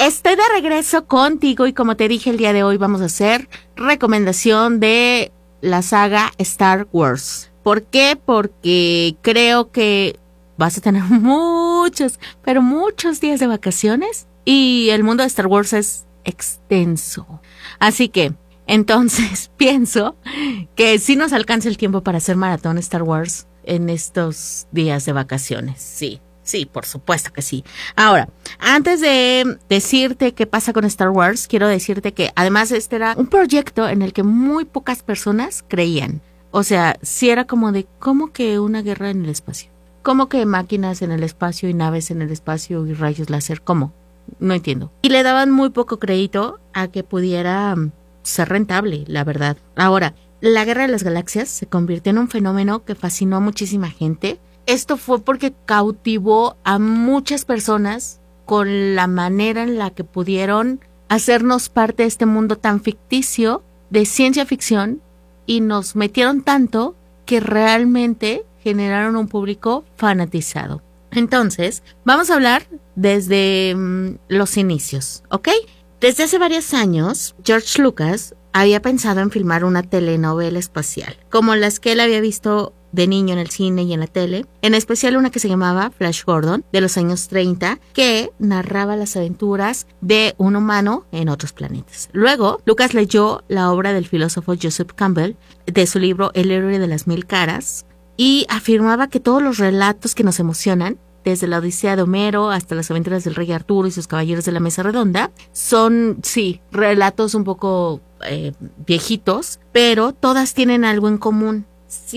Estoy de regreso contigo y como te dije el día de hoy vamos a hacer recomendación de la saga Star Wars. ¿Por qué? Porque creo que vas a tener muchos, pero muchos días de vacaciones y el mundo de Star Wars es extenso. Así que, entonces, pienso que sí nos alcanza el tiempo para hacer maratón Star Wars en estos días de vacaciones. Sí, por supuesto que sí. Ahora, antes de decirte qué pasa con Star Wars, quiero decirte que además este era un proyecto en el que muy pocas personas creían. O sea, sí era como de, ¿cómo que una guerra en el espacio? ¿Cómo que máquinas en el espacio y naves en el espacio y rayos láser? ¿Cómo? No entiendo. Y le daban muy poco crédito a que pudiera ser rentable, la verdad. Ahora, la Guerra de las Galaxias se convirtió en un fenómeno que fascinó a muchísima gente. Esto fue porque cautivó a muchas personas con la manera en la que pudieron hacernos parte de este mundo tan ficticio de ciencia ficción y nos metieron tanto que realmente generaron un público fanatizado. Entonces, vamos a hablar desde los inicios, ¿ok? Desde hace varios años, George Lucas había pensado en filmar una telenovela espacial, como las que él había visto de niño en el cine y en la tele, en especial una que se llamaba Flash Gordon, de los años 30, que narraba las aventuras de un humano en otros planetas. Luego, Lucas leyó la obra del filósofo Joseph Campbell, de su libro El héroe de las mil caras, y afirmaba que todos los relatos que nos emocionan, desde la Odisea de Homero hasta las aventuras del rey Arturo y sus caballeros de la mesa redonda, son, sí, relatos un poco viejitos, pero todas tienen algo en común.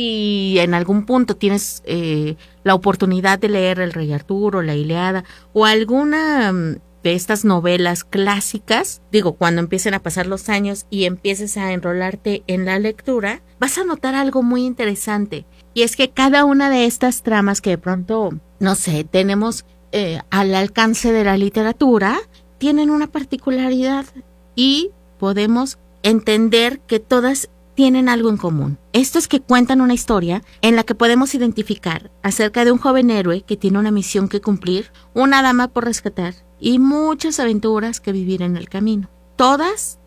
Si en algún punto tienes la oportunidad de leer El Rey Arturo, La Ilíada o alguna de estas novelas clásicas, digo, cuando empiecen a pasar los años y empieces a enrolarte en la lectura, vas a notar algo muy interesante. Y es que cada una de estas tramas que de pronto, no sé, tenemos al alcance de la literatura, tienen una particularidad y podemos entender que todas tienen algo en común. Esto es que cuentan una historia en la que podemos identificar acerca de un joven héroe que tiene una misión que cumplir, una dama por rescatar y muchas aventuras que vivir en el camino. Todas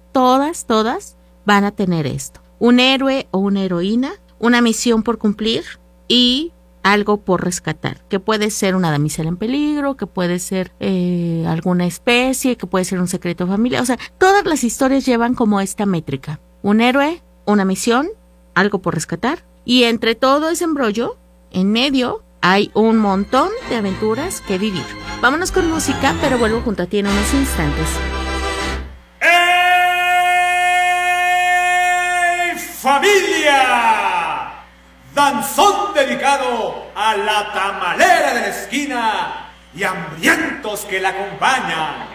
van a tener esto. Un héroe o una heroína, una misión por cumplir y algo por rescatar, que puede ser una damisela en peligro, que puede ser alguna especie, que puede ser un secreto familiar. O sea, todas las historias llevan como esta métrica. Un héroe, una misión, algo por rescatar, y entre todo ese embrollo, en medio, hay un montón de aventuras que vivir. Vámonos con música, pero vuelvo junto a ti en unos instantes. ¡Hey, familia! Danzón dedicado a la tamalera de la esquina y hambrientos que la acompañan.